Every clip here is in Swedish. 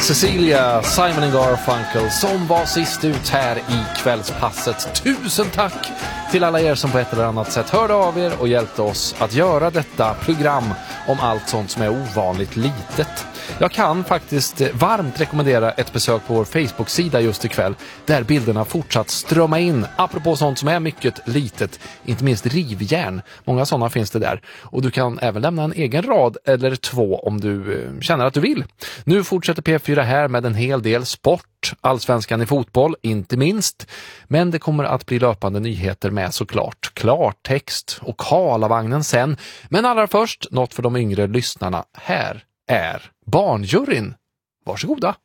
Cecilia, Simon & Garfunkel som var sist ut här i kvällspasset. Tusen tack till alla er som på ett eller annat sätt hörde av er och hjälpte oss att göra detta program om allt sånt som är ovanligt litet. Jag kan faktiskt varmt rekommendera ett besök på vår Facebook-sida just ikväll där bilderna fortsatt strömma in. Apropå sånt som är mycket litet, inte minst rivjärn. Många sådana finns det där. Och du kan även lämna en egen rad eller två om du känner att du vill. Nu fortsätter P4 här med en hel del sport. Allsvenskan i fotboll, inte minst. Men det kommer att bli löpande nyheter med såklart. Klartext och Karlavagnen sen. Men allra först, något för de yngre lyssnarna. Här är Barnjuryn. Varsågoda.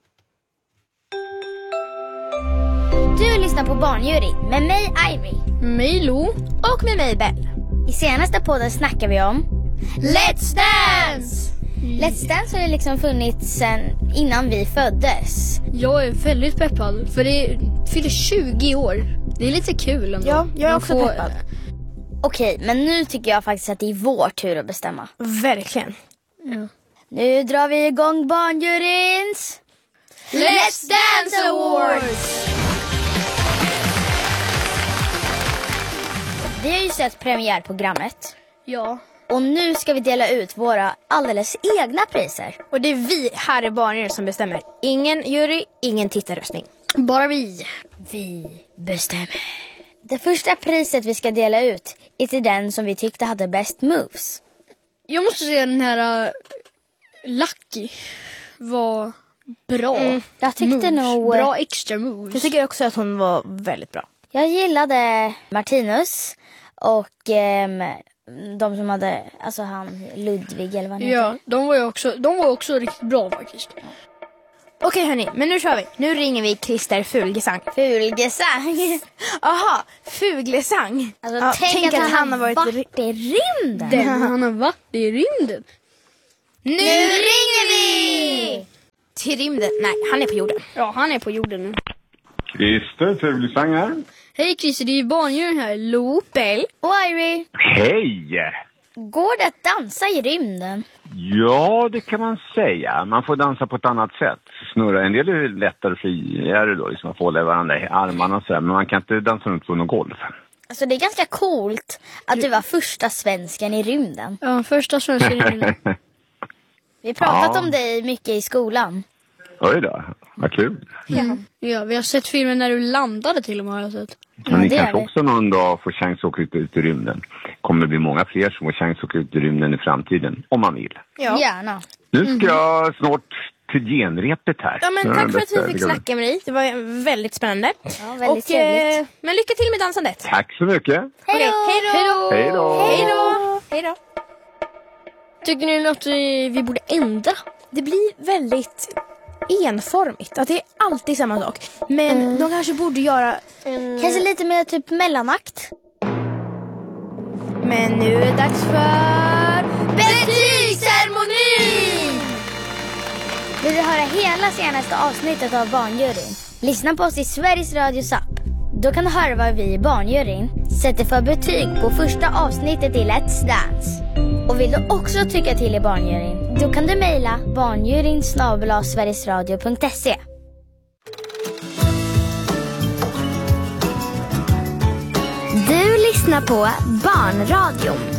Du lyssnar på Barnjuryn med mig Ivy, mig Lo och med mig Bell. I senaste podden snackar vi om Let's Dance! Let's Dance har ju liksom funnits sedan innan vi föddes. Jag är väldigt peppad för det fyller 20 år. Det är lite kul ändå. Ja, jag är också peppad. Okej, men nu tycker jag faktiskt att det är vår tur att bestämma. Verkligen. Ja. Nu drar vi igång Barnjuryns Let's Dance Awards! Vi har ju sett premiärprogrammet. Ja. Och nu ska vi dela ut våra alldeles egna priser. Och det är vi här i Barnjuryn som bestämmer. Ingen jury, ingen tittarröstning. Bara vi. Vi bestämmer. Det första priset vi ska dela ut är till den som vi tyckte hade bäst moves. Jag måste säga den här Lucky var bra. Jag tyckte nog... Bra extra moves. Jag tycker också att hon var väldigt bra. Jag gillade Martinus och de som hade, alltså han Ludvig eller vad han heter. Ja, de var också riktigt bra faktiskt. Okej hörni, men nu kör vi. Nu ringer vi Christer Fuglesang. Fuglesang? Aha, Fuglesang. Alltså tänk att han har varit i rymden. Han har varit i rymden. Nu ringer vi! Till rymden? Nej, han är på jorden. Ja, han är på jorden nu. Christer Fuglesang här. Hej Christer, det är Barnjuryn här. Lo, Bell och Irie. Hej! Går det att dansa i rymden? Ja, det kan man säga. Man får dansa på ett annat sätt. Snurra, en del är lättare friare då, liksom att få hålla varandra i armarna och sådär. Men man kan inte dansa runt på någon golv. Alltså det är ganska coolt att du var första svensken i rymden. Ja, första svensken i rymden. Vi har pratat om dig mycket i skolan. Oj då, vad kul. Ja, vi har sett filmen när du landade till och med har jag sett. Men ni kanske också någon dag får chans att åka ut i rymden. Kommer det bli många fler som får chans att åka ut i rymden i framtiden, om man vill. Ja, gärna. Nu ska jag snart till genrepet här. Ja, men tack för att vi fick snacka med dig. Det var väldigt spännande. Ja, väldigt trevligt. Men lycka till med dansandet. Tack så mycket. Hej då! Hej då! Hej då! Hej då! Tycker ni något vi borde ändra? Det blir väldigt enformigt. Att det är alltid samma sak. Men de kanske borde göra kanske lite mer typ mellanakt. Men nu är det dags för betygsceremoni! Vill du höra hela senaste avsnittet av Barnjuryn? Lyssna på oss i Sveriges Radios app. Då kan du höra vad vi i Barnjuryn sätter för betyg på första avsnittet i Let's Dance. Och vill du också tycka till i Barnjuryn, då kan du mejla barnjuryn@sverigesradio.se. Du lyssnar på Barnradion.